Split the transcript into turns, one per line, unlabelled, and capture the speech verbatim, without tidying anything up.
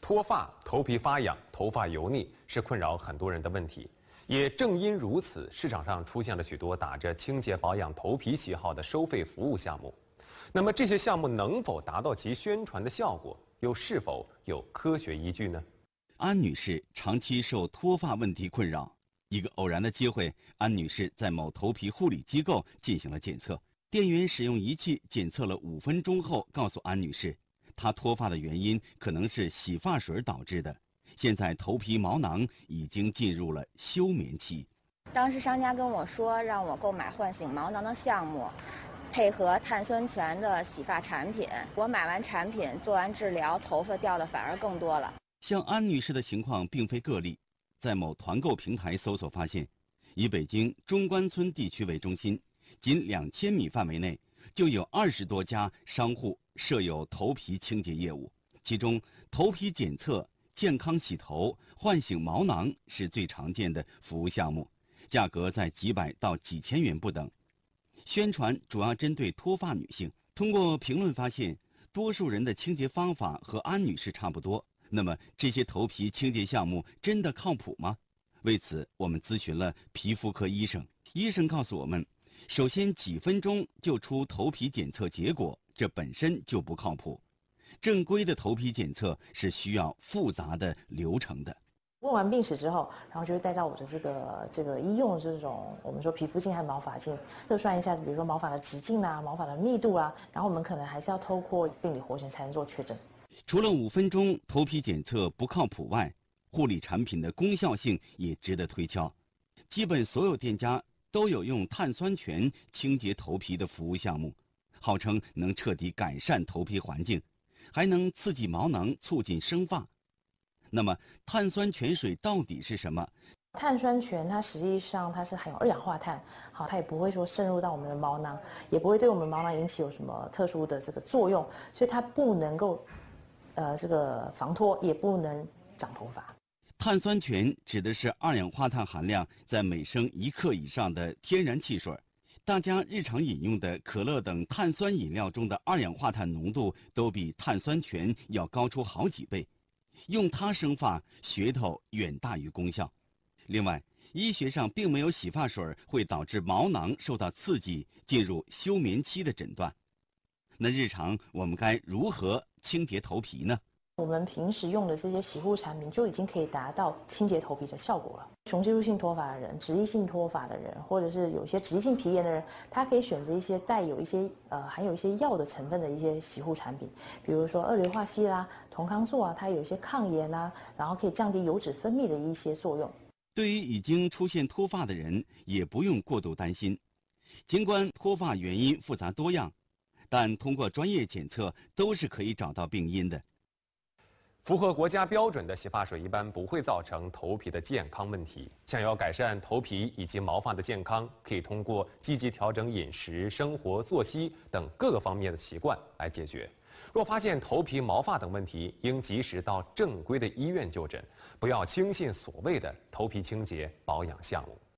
脱发、头皮发痒、头发油腻是困扰很多人的问题。也正因如此，市场上出现了许多打着清洁保养头皮旗号的收费服务项目。那么这些项目能否达到其宣传的效果，又是否有科学依据呢？
安女士长期受脱发问题困扰，一个偶然的机会，安女士在某头皮护理机构进行了检测。店员使用仪器检测了五分钟后，告诉安女士，她脱发的原因可能是洗发水导致的。现在头皮毛囊已经进入了休眠期。
当时商家跟我说，让我购买唤醒毛囊的项目，配合碳酸泉的洗发产品。我买完产品，做完治疗，头发掉的反而更多了。
像安女士的情况并非个例，在某团购平台搜索发现，以北京中关村地区为中心，仅两千米范围内就有二十多家商户设有头皮清洁业务，其中头皮检测、健康洗头、唤醒毛囊是最常见的服务项目，价格在几百到几千元不等。宣传主要针对脱发女性。通过评论发现，多数人的清洁方法和安女士差不多。那么这些头皮清洁项目真的靠谱吗？为此，我们咨询了皮肤科医生。医生告诉我们，首先几分钟就出头皮检测结果，这本身就不靠谱。正规的头皮检测是需要复杂的流程的。
问完病史之后，然后就会带到我的这个这个医用这种我们说皮肤镜和毛发镜，测算一下，比如说毛发的直径啊、毛发的密度啊，然后我们可能还是要透过病理活检才能做确诊。
除了五分钟头皮检测不靠谱外，护理产品的功效性也值得推敲。基本所有店家都有用碳酸泉清洁头皮的服务项目，号称能彻底改善头皮环境，还能刺激毛囊，促进生发。那么碳酸泉水到底是什么？
碳酸泉它实际上它是含有二氧化碳，好，它也不会说渗入到我们的毛囊，也不会对我们毛囊引起有什么特殊的这个作用，所以它不能够呃这个防脱，也不能长头发。
碳酸泉指的是二氧化碳含量在每升一克以上的天然汽水。大家日常饮用的可乐等碳酸饮料中的二氧化碳浓度都比碳酸泉要高出好几倍，用它生发噱头远大于功效。另外，医学上并没有洗发水会导致毛囊受到刺激进入休眠期的诊断。那日常我们该如何清洁头皮呢？
我们平时用的这些洗护产品就已经可以达到清洁头皮的效果了。雄激素性脱发的人、脂溢性脱发的人，或者是有一些脂溢性皮炎的人，他可以选择一些带有一些呃含有一些药的成分的一些洗护产品，比如说二硫化硒啦、酮康素啊，它有一些抗炎啊，然后可以降低油脂分泌的一些作用。
对于已经出现脱发的人，也不用过度担心。尽管脱发原因复杂多样，但通过专业检测都是可以找到病因的。
符合国家标准的洗发水一般不会造成头皮的健康问题。想要改善头皮以及毛发的健康，可以通过积极调整饮食、生活作息等各个方面的习惯来解决。若发现头皮、毛发等问题，应及时到正规的医院就诊，不要轻信所谓的头皮清洁保养项目。